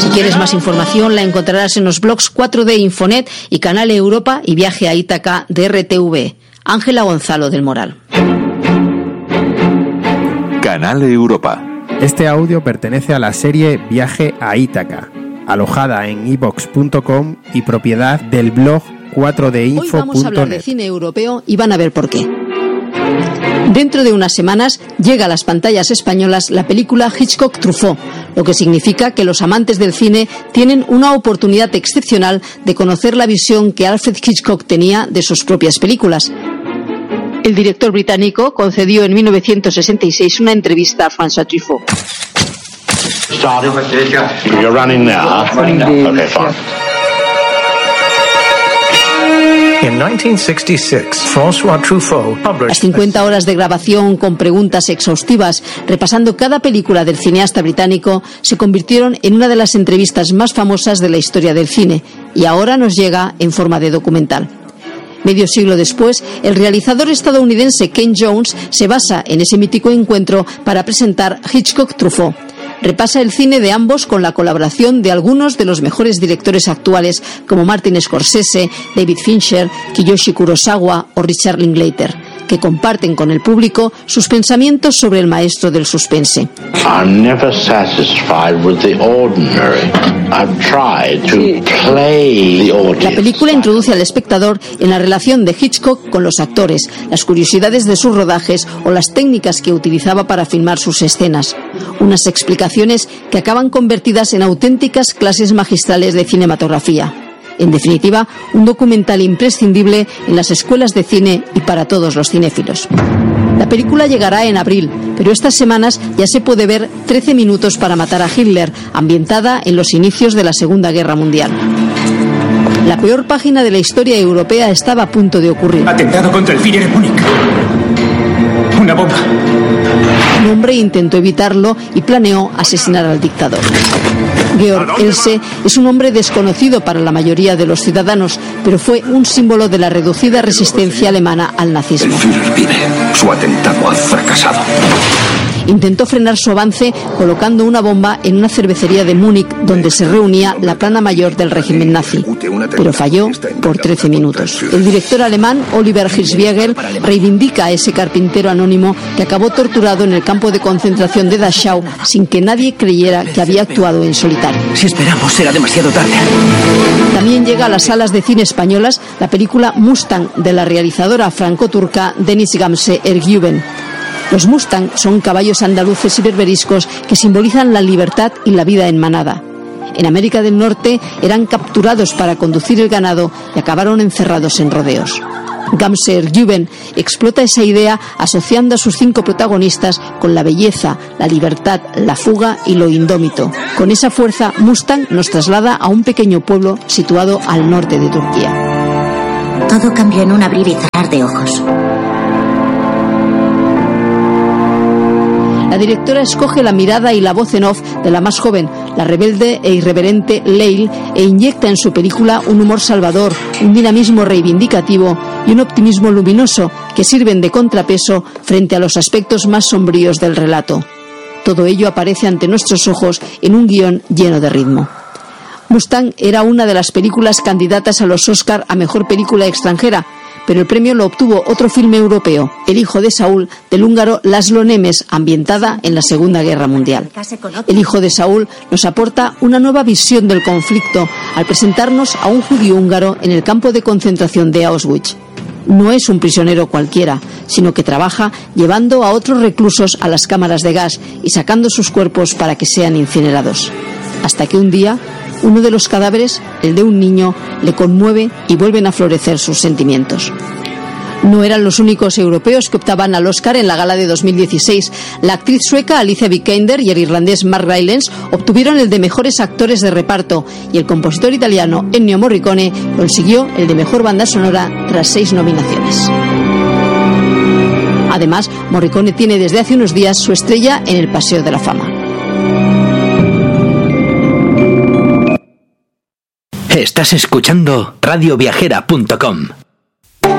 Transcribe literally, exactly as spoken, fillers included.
quieres más información, la encontrarás en los blogs cuatro D Infonet y Canal Europa y Viaje a Ítaca de R T V. Ángela Gonzalo del Moral. Canal Europa. Este audio pertenece a la serie Viaje a Ítaca, alojada en i vox punto com y propiedad del blog cuatro D info punto net. Hoy vamos a hablar de cine europeo y van a ver por qué. Dentro de unas semanas llega a las pantallas españolas la película Hitchcock-Truffaut, lo que significa que los amantes del cine tienen una oportunidad excepcional de conocer la visión que Alfred Hitchcock tenía de sus propias películas. El director británico concedió en mil novecientos sesenta y seis una entrevista a François Truffaut. You're running now. Running now. Okay, fine. In nineteen sixty-six, François Truffaut published... Las cincuenta horas de grabación con preguntas exhaustivas, repasando cada película del cineasta británico, se convirtieron en una de las entrevistas más famosas de la historia del cine, y ahora nos llega en forma de documental. Medio siglo después, el realizador estadounidense Ken Jones se basa en ese mítico encuentro para presentar Hitchcock-Truffaut. Repasa el cine de ambos con la colaboración de algunos de los mejores directores actuales como Martin Scorsese, David Fincher, Kiyoshi Kurosawa o Richard Linklater, que comparten con el público sus pensamientos sobre el maestro del suspense. I'm never satisfied with the ordinary. I've tried to play the audience. La película introduce al espectador en la relación de Hitchcock con los actores, las curiosidades de sus rodajes o las técnicas que utilizaba para filmar sus escenas. Unas explicaciones que acaban convertidas en auténticas clases magistrales de cinematografía. En definitiva, un documental imprescindible en las escuelas de cine y para todos los cinéfilos. La película llegará en abril, pero estas semanas ya se puede ver trece minutos para matar a Hitler, ambientada en los inicios de la Segunda Guerra Mundial. La peor página de la historia europea estaba a punto de ocurrir. Atentado contra el Führer en Múnich. Una bomba. Un hombre intentó evitarlo y planeó asesinar al dictador. Georg Else es un hombre desconocido para la mayoría de los ciudadanos, pero fue un símbolo de la reducida resistencia alemana al nazismo. El Führer vive. Su atentado ha fracasado. Intentó frenar su avance colocando una bomba en una cervecería de Múnich donde se reunía la plana mayor del régimen nazi, pero falló por trece minutos. El director alemán Oliver Hirschbiegel reivindica a ese carpintero anónimo que acabó torturado en el campo de concentración de Dachau sin que nadie creyera que había actuado en solitario. Si esperamos será demasiado tarde. También llega a las salas de cine españolas la película Mustang de la realizadora franco-turca Deniz Gamze Ergüven. Los Mustang son caballos andaluces y berberiscos que simbolizan la libertad y la vida en manada. En América del Norte eran capturados para conducir el ganado y acabaron encerrados en rodeos. Gamze Ergüven explota esa idea asociando a sus cinco protagonistas con la belleza, la libertad, la fuga y lo indómito. Con esa fuerza, Mustang nos traslada a un pequeño pueblo situado al norte de Turquía. Todo cambió en un abrir y cerrar de ojos. La directora escoge la mirada y la voz en off de la más joven, la rebelde e irreverente Leil, e inyecta en su película un humor salvador, un dinamismo reivindicativo y un optimismo luminoso que sirven de contrapeso frente a los aspectos más sombríos del relato. Todo ello aparece ante nuestros ojos en un guión lleno de ritmo. Mustang era una de las películas candidatas a los Oscar a Mejor Película Extranjera, pero el premio lo obtuvo otro filme europeo, El hijo de Saúl, del húngaro László Nemes, ambientada en la Segunda Guerra Mundial. El hijo de Saúl nos aporta una nueva visión del conflicto al presentarnos a un judío húngaro en el campo de concentración de Auschwitz. No es un prisionero cualquiera, sino que trabaja llevando a otros reclusos a las cámaras de gas y sacando sus cuerpos para que sean incinerados. Hasta que un día, uno de los cadáveres, el de un niño, le conmueve y vuelven a florecer sus sentimientos. No eran los únicos europeos que optaban al Oscar en la gala de dos mil dieciséis. La actriz sueca Alicia Vikander y el irlandés Mark Rylance obtuvieron el de mejores actores de reparto y el compositor italiano Ennio Morricone consiguió el de mejor banda sonora tras seis nominaciones. Además, Morricone tiene desde hace unos días su estrella en el Paseo de la Fama. Estás escuchando radio viajera punto com.